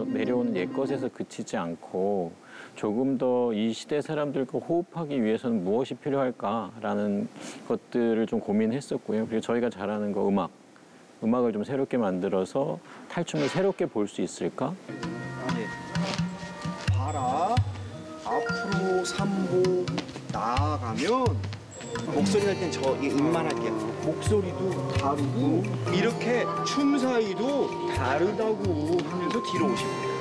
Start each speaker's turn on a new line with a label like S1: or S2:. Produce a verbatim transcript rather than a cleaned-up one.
S1: 내려오는 옛것에서 그치지 않고 조금 더 이 시대 사람들과 호흡하기 위해서는 무엇이 필요할까라는 것들을 좀 고민했었고요. 그리고 저희가 잘하는 거 음악, 음악을 좀 새롭게 만들어서 탈춤을 새롭게 볼 수 있을까?
S2: 네. 봐라. 앞으로 삼보 나아가면 목소리 할 땐 저 입만 할게요. 목소리도 다르고 이렇게 춤 사이도 다르다고 하면서 뒤로 오시면 돼요.